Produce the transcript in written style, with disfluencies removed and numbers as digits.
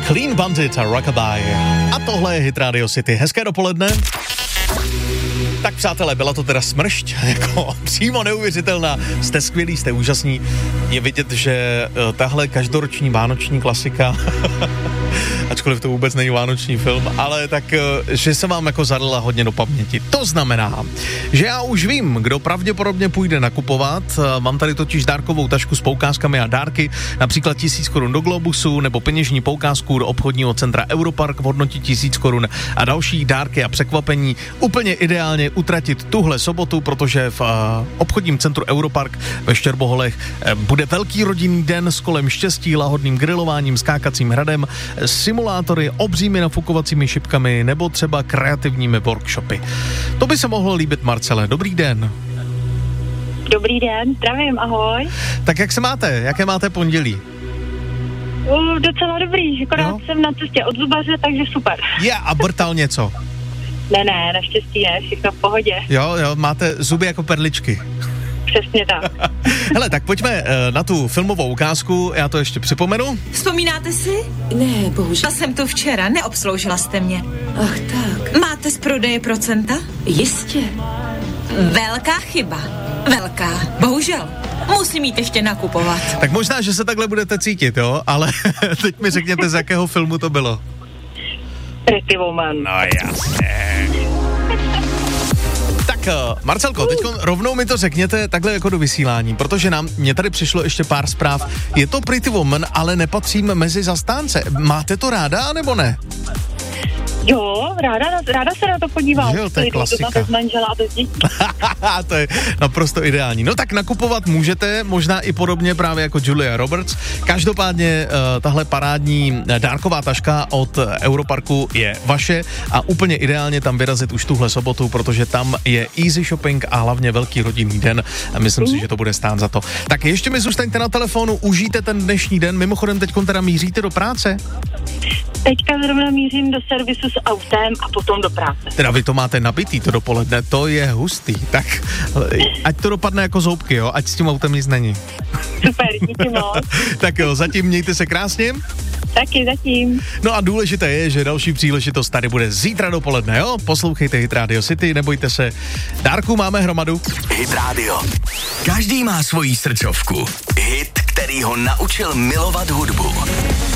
Clean Bandit a Rockabye. A tohle je Hit Radio City. Hezké dopoledne. Tak přátelé, byla to teda smršť, jako přímo neuvěřitelná. Jste skvělí, jste úžasní. Je vidět, že tahle každoroční vánoční klasika, ačkoliv to vůbec není vánoční film, ale tak, že se vám jako zadala hodně do paměti. To znamená, že já už vím, kdo pravděpodobně půjde nakupovat. Mám tady totiž dárkovou tašku s poukázkami a dárky, například 1000 korun do Globusu nebo peněžní poukázku do obchodního centra Europark v hodnotě 1000 korun a další dárky a překvapení. Úplně ideálně utratit tuhle sobotu, protože v obchodním centru Europark ve Štěrboholech bude velký rodinný den s kolem štěstí, lahodným grilováním, skákacím hradem, simulátory, obřími nafukovacími šipkami nebo třeba kreativními workshopy. To by se mohlo líbit Marcele. Dobrý den. Dobrý den, zdravím, ahoj. Tak jak se máte? Jaké máte pondělí? Docela dobrý, akorát jsem na cestě od zubaře, takže super. A brtal něco? Ne, naštěstí ne, všechno v pohodě. Jo, máte zuby jako perličky. Přesně tak. Hele, tak pojďme na tu filmovou ukázku, já to ještě připomenu. Vzpomínáte si? Ne, bohužel. Já jsem tu včera, neobsloužila jste mě. Ach tak. Máte z prodeje procenta? Jistě. Velká chyba. Velká. Bohužel. Musím jít ještě nakupovat. Tak možná, že se takhle budete cítit, jo? Ale teď mi řekněte, z jakého filmu to bylo. Pretty Woman. No jasně. Tak, Marcelko, teď rovnou mi to řekněte takhle jako do vysílání, protože mě tady přišlo ještě pár zpráv. Je to Pretty Woman, ale nepatřím mezi zastánce. Máte to ráda, nebo ne? Jo, ráda se na to podívám. Jo, to je klasika. Bez manžela a bez dětí. To je naprosto ideální. No tak nakupovat můžete, možná i podobně právě jako Julia Roberts. Každopádně tahle parádní dárková taška od Europarku je vaše a úplně ideálně tam vyrazit už tuhle sobotu, protože tam je easy shopping a hlavně velký rodinný den a myslím si, že to bude stát za to. Tak ještě mi zůstaňte na telefonu, užijte ten dnešní den, mimochodem teďkon teda míříte do práce? Teďka zrovna mířím do servisu s autem a potom do práce. Teda vy to máte nabitý to dopoledne, to je hustý. Tak ať to dopadne jako zoubky, jo, ať s tím autem nic není. Super, díky moc. Tak jo, zatím mějte se krásně. Taky zatím. No a důležité je, že další příležitost tady bude zítra dopoledne, jo? Poslouchejte Hit Radio City, nebojte se. Dárku máme hromadu. Hit Radio. Každý má svoji srdcovku. Hit, který ho naučil milovat hudbu.